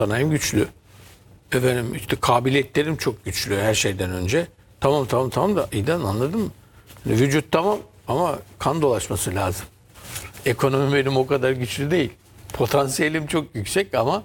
sanayim güçlü. Efendim işte kabiliyetlerim çok güçlü her şeyden önce. Tamam da İdan anladın mı? Vücut tamam ama kan dolaşması lazım. Ekonomi benim o kadar güçlü değil. Potansiyelim çok yüksek ama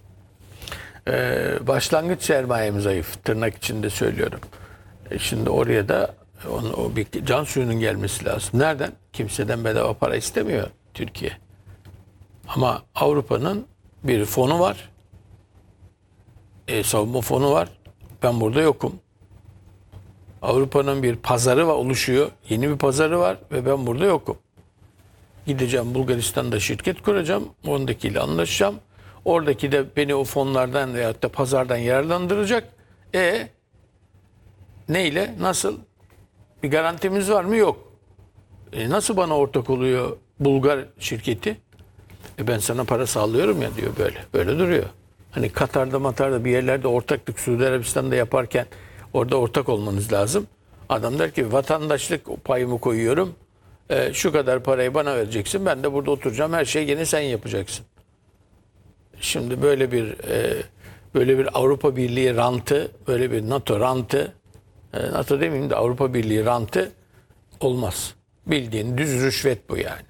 başlangıç sermayem zayıf. Tırnak içinde söylüyorum. Şimdi oraya da o bir can suyunun gelmesi lazım. Nereden? Kimseden bedava para istemiyor Türkiye. Ama Avrupa'nın bir fonu var. Savunma fonu var. Ben burada yokum. Avrupa'nın bir pazarı var, oluşuyor. Yeni bir pazarı var ve ben burada yokum. Gideceğim Bulgaristan'da şirket kuracağım. Ondakiyle anlaşacağım. Oradaki de beni o fonlardan veyahut da pazardan yararlandıracak. Neyle? Nasıl? Bir garantimiz var mı? Yok. Nasıl bana ortak oluyor Bulgar şirketi? Ben sana para sağlıyorum ya diyor böyle. Böyle duruyor. Hani Katar'da bir yerlerde ortaklık Suudi Arabistan'da yaparken orada ortak olmanız lazım. Adam der ki vatandaşlık payımı koyuyorum. Şu kadar parayı bana vereceksin. Ben de burada oturacağım. Her şeyi yine sen yapacaksın. Şimdi böyle bir Avrupa Birliği rantı, böyle bir NATO rantı, NATO demeyeyim de Avrupa Birliği rantı olmaz. Bildiğin düz rüşvet bu yani.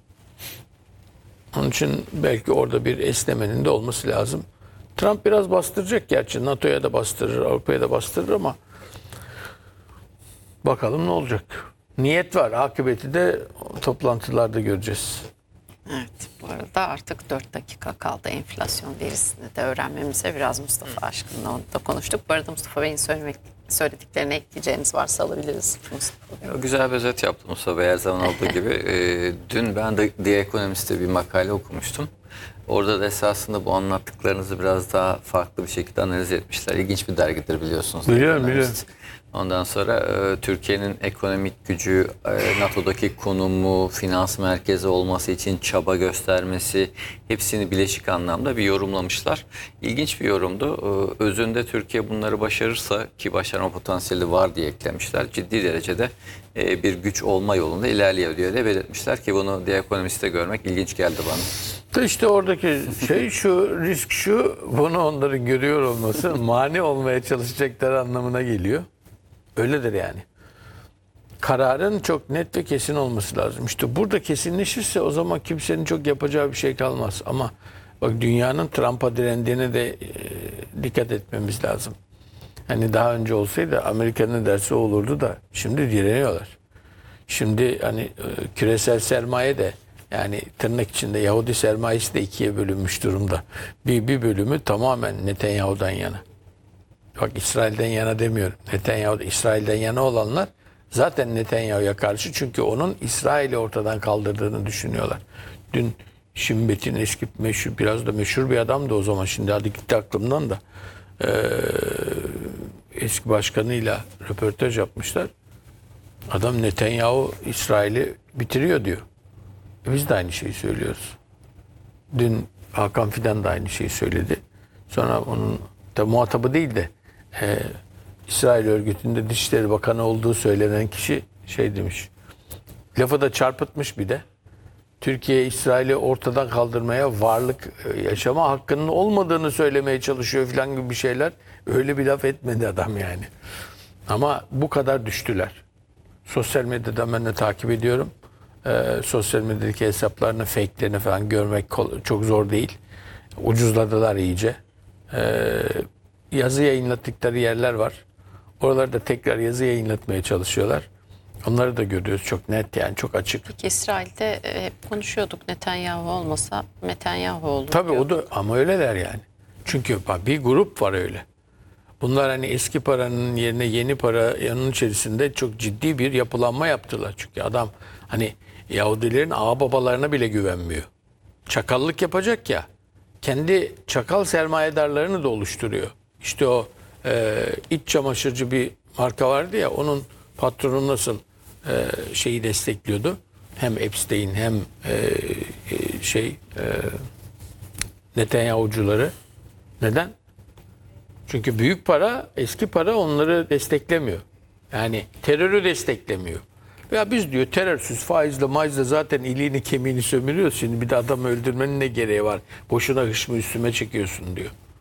Onun için belki orada bir esnemenin de olması lazım. Trump biraz bastıracak gerçi. NATO'ya da bastırır, Avrupa'ya da bastırır ama bakalım ne olacak. Niyet var. Akıbeti de toplantılarda göreceğiz. Evet, bu arada artık 4 dakika kaldı enflasyon verisini de öğrenmemize. Biraz Mustafa Aşkın'la da konuştuk. Bu arada Mustafa Bey'in söylediklerine ekleyeceğiniz varsa alabiliriz. Mustafa Bey. Güzel bir özet yaptı Mustafa Bey her zaman olduğu gibi. Dün ben de The Economist'te bir makale okumuştum. Orada da esasında bu anlattıklarınızı biraz daha farklı bir şekilde analiz etmişler. İlginç bir dergidir biliyorsunuz. Biliyorum. Ondan sonra Türkiye'nin ekonomik gücü, NATO'daki konumu, finans merkezi olması için çaba göstermesi hepsini bileşik anlamda bir yorumlamışlar. İlginç bir yorumdu. Özünde Türkiye bunları başarırsa ki başarma potansiyeli var diye eklemişler. Ciddi derecede bir güç olma yolunda ilerliyor diye de belirtmişler ki bunu The Economist'te görmek ilginç geldi bana. İşte oradaki şey şu, risk şu, bunu onların görüyor olması mani olmaya çalışacakları anlamına geliyor. Öyledir yani. Kararın çok net ve kesin olması lazım. İşte burada kesinleşirse o zaman kimsenin çok yapacağı bir şey kalmaz. Ama bak dünyanın Trump'a direndiğine de dikkat etmemiz lazım. Hani daha önce olsaydı Amerika'nın dersi olurdu da şimdi direniyorlar. Şimdi hani küresel sermaye de yani tırnak içinde Yahudi sermayesi de ikiye bölünmüş durumda. Bir bölümü tamamen Netanyahu'dan yana. Bak İsrail'den yana demiyorum. İsrail'den yana olanlar zaten Netanyahu'ya karşı çünkü onun İsrail'i ortadan kaldırdığını düşünüyorlar. Dün Şimbet'in eski biraz da meşhur bir adamdı o zaman. Şimdi hadi gitti aklımdan da. Eski başkanıyla röportaj yapmışlar. Adam Netanyahu İsrail'i bitiriyor diyor. Biz de aynı şeyi söylüyoruz. Dün Hakan Fidan da aynı şeyi söyledi. Sonra onun da muhatabı değil de İsrail örgütünde Dışişleri Bakanı olduğu söylenen kişi şey demiş. Lafı da çarpıtmış bir de. Türkiye İsrail'i ortadan kaldırmaya varlık yaşama hakkının olmadığını söylemeye çalışıyor falan gibi bir şeyler. Öyle bir laf etmedi adam yani. Ama bu kadar düştüler. Sosyal medyadan ben de takip ediyorum. Sosyal medyadaki hesaplarını, fake'lerini falan görmek çok zor değil. Ucuzladılar iyice. Yazı yayınlattıkları yerler var. Oralarda tekrar yazı yayınlatmaya çalışıyorlar. Onları da görüyoruz çok net yani çok açık. Peki İsrail'de hep konuşuyorduk Netanyahu olmasa Netanyahu olur. Tabii diyorduk. o da ama öyleler yani. Çünkü bir grup var öyle. Bunlar hani eski paranın yerine yeni para yanının içerisinde çok ciddi bir yapılanma yaptılar. Çünkü adam hani Yahudilerin ağababalarına bile güvenmiyor. Çakallık yapacak ya. Kendi çakal sermayedarlarını da oluşturuyor. İşte o iç çamaşırcı bir marka vardı ya onun patronu nasıl şeyi destekliyordu. Hem Epstein hem Netanyahu'cuları. Neden? Çünkü büyük para, eski para onları desteklemiyor. Yani terörü desteklemiyor. Ya biz diyor terörsüz, faizle, maizle zaten iliğini kemiğini sömürüyoruz. Şimdi bir de adamı öldürmenin ne gereği var? Boşuna hışmı üstüme çekiyorsun diyor.